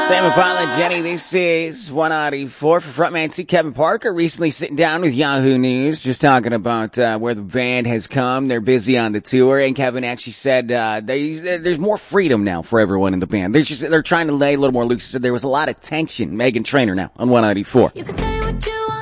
Sam Pilot, Jenny, this is 194 for frontman C. Kevin Parker, recently sitting down with Yahoo News, just talking about where the band has come. They're busy on the tour, and Kevin actually said there's more freedom now for everyone in the band. They're trying to lay a little more loose. He said there was a lot of tension. Megan Trainor now on 194.